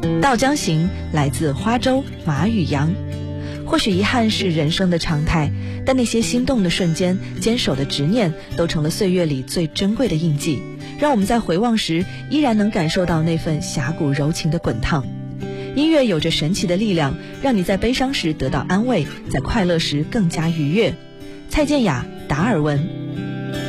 到江行来自花粥马与羊。或许遗憾是人生的常态，但那些心动的瞬间，坚守的执念，都成了岁月里最珍贵的印记，让我们在回望时依然能感受到那份侠骨柔情的滚烫。音乐有着神奇的力量，让你在悲伤时得到安慰，在快乐时更加愉悦。蔡健雅、达尔文，